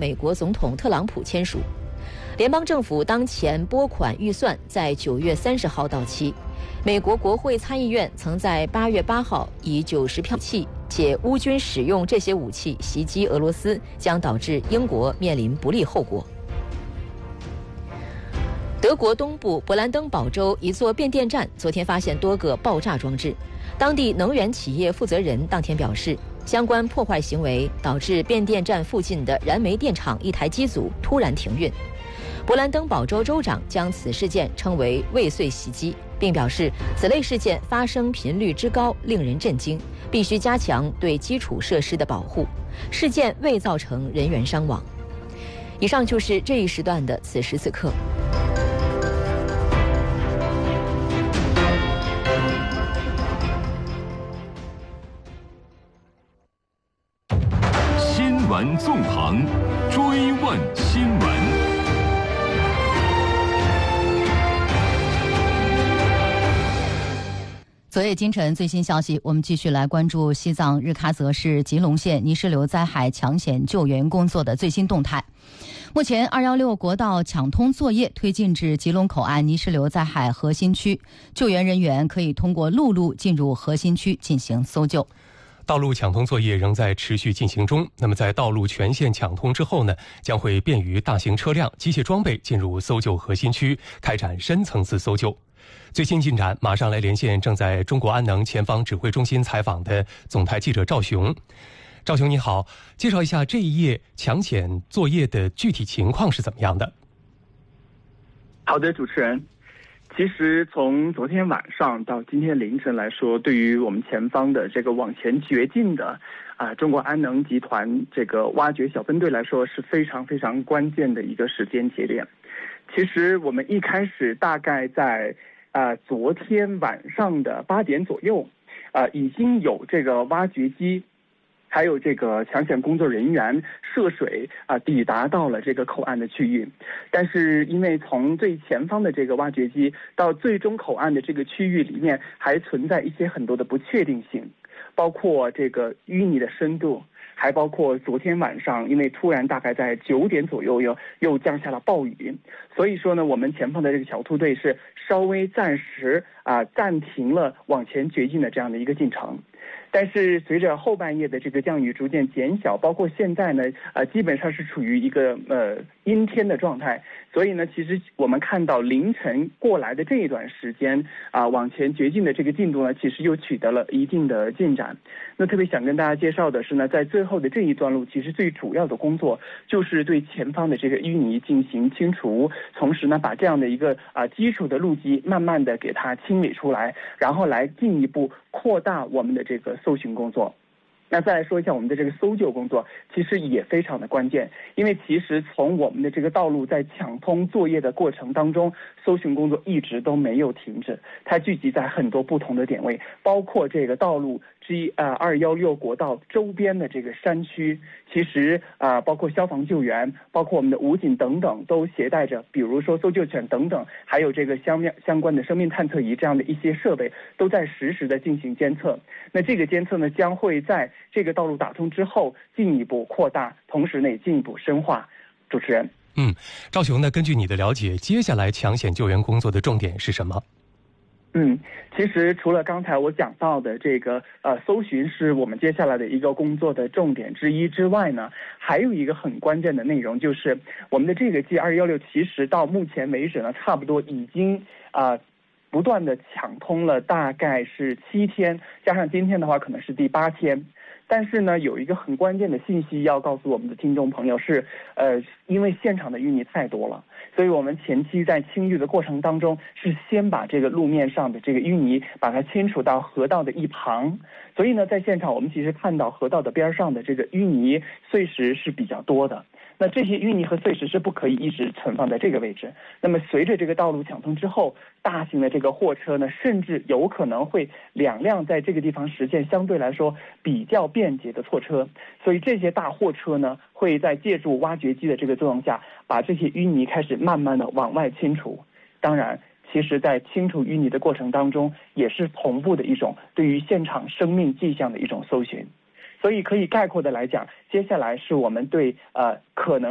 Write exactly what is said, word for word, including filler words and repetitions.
美国总统特朗普签署。联邦政府当前拨款预算在九月三十号到期。美国国会参议院曾在八月八号以九十票弃且乌军使用这些武器袭击俄罗斯，将导致英国面临不利后果。德国东部勃兰登堡州一座变电站昨天发现多个爆炸装置，当地能源企业负责人当天表示，相关破坏行为导致变电站附近的燃煤电厂一台机组突然停运。勃兰登堡州州长将此事件称为未遂袭击，并表示此类事件发生频率之高令人震惊，必须加强对基础设施的保护。事件未造成人员伤亡。以上就是这一时段的此时此刻。 新闻纵横，追问新闻。 昨夜今晨最新消息，我们继续来关注西藏日喀则市吉隆县泥石流灾害抢险救援工作的最新动态。目前二一六国道抢通作业推进至吉隆口岸泥石流灾害核心区，救援人员可以通过陆路进入核心区进行搜救。 道路抢通作业仍在持续进行中，那么在道路全线抢通之后呢，将会便于大型车辆、机械装备进入搜救核心区，开展深层次搜救。最新进展，马上来连线正在中国安能前方指挥中心采访的总台记者赵雄。赵雄你好，介绍一下这一夜抢险作业的具体情况是怎么样的？ 好的，主持人。其实从昨天晚上到今天凌晨来说，对于我们前方的这个往前掘进的啊、呃、中国安能集团这个挖掘小分队来说，是非常非常关键的一个时间节点。其实我们一开始大概在啊、呃，昨天晚上的八点左右，啊、呃，已经有这个挖掘机，还有这个抢险工作人员涉水啊、呃，抵达到了这个口岸的区域。但是因为从最前方的这个挖掘机到最终口岸的这个区域里面，还存在一些很多的不确定性，包括这个淤泥的深度。还包括昨天晚上，因为突然大概在九点左右又又降下了暴雨，所以说呢，我们前方的这个小兔队是稍微暂时啊、呃、暂停了往前掘进的这样的一个进程。但是随着后半夜的这个降雨逐渐减小，包括现在呢，呃，基本上是处于一个呃阴天的状态，所以呢，其实我们看到凌晨过来的这一段时间啊、呃，往前掘进的这个进度呢，其实又取得了一定的进展。那特别想跟大家介绍的是呢，在最后的这一段路，其实最主要的工作就是对前方的这个淤泥进行清除，同时呢，把这样的一个啊、呃、基础的路基慢慢的给它清理出来，然后来进一步扩大我们的这个搜寻工作。那再来说一下我们的这个搜救工作，其实也非常的关键，因为其实从我们的这个道路在抢通作业的过程当中，搜寻工作一直都没有停止，它聚集在很多不同的点位，包括这个道路 G 呃二一六国道周边的这个山区，其实啊、呃、包括消防救援，包括我们的武警等等，都携带着比如说搜救犬等等，还有这个相相关的生命探测仪这样的一些设备，都在实时的进行监测。那这个监测呢，将会在这个道路打通之后进一步扩大，同时呢也进一步深化。主持人， 嗯，赵雄呢，根据你的了解，接下来抢险救援工作的重点是什么？ 嗯，其实除了刚才我讲到的这个呃搜寻是我们接下来的一个工作的重点之一之外呢，还有一个很关键的内容，就是我们的这个 G 二一六其实到目前为止呢，差不多已经啊、呃、不断的抢通了，大概是七天，加上今天的话可能是第八天。但是呢，有一个很关键的信息要告诉我们的听众朋友是，呃，因为现场的淤泥太多了，所以我们前期在清淤的过程当中，是先把这个路面上的这个淤泥把它清除到河道的一旁。所以呢，在现场我们其实看到河道的边上的这个淤泥碎石是比较多的。那这些淤泥和碎石是不可以一直存放在这个位置。那么随着这个道路抢通之后，大型的这个货车呢，甚至有可能会两辆在这个地方实现相对来说比较便捷的错车。所以这些大货车呢，会在借助挖掘机的这个作用下，把这些淤泥开始慢慢的往外清除。当然，其实在清除淤泥的过程当中，也是同步的一种对于现场生命迹象的一种搜寻。所以可以概括的来讲，接下来是我们对呃可能